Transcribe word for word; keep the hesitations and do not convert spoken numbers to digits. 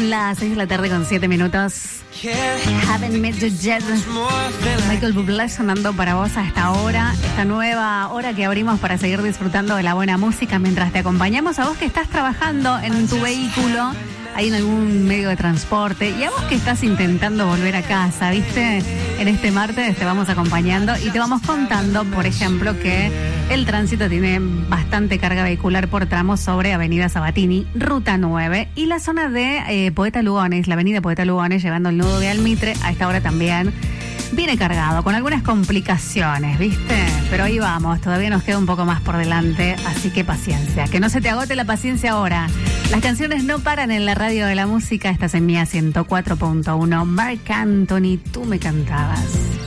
Son las seis de la tarde con siete minutos. Haven't Met You Yet. Michael Bublé sonando para vos a esta hora, esta nueva hora que abrimos para seguir disfrutando de la buena música mientras te acompañamos a vos que estás trabajando en tu vehículo, ahí en algún medio de transporte, y a vos que estás intentando volver a casa, ¿viste? En este martes te vamos acompañando y te vamos contando, por ejemplo, que el tránsito tiene bastante carga vehicular por tramos sobre Avenida Sabatini, Ruta nueve, y la zona de eh, Poeta Lugones, la Avenida Poeta Lugones, llevando el nudo de Almitre, a esta hora también viene cargado, con algunas complicaciones, ¿viste? Pero ahí vamos, todavía nos queda un poco más por delante, así que paciencia, que no se te agote la paciencia ahora. Las canciones no paran en la radio de la música, estás en Mía ciento cuatro punto uno. Marc Anthony, tú me cantabas.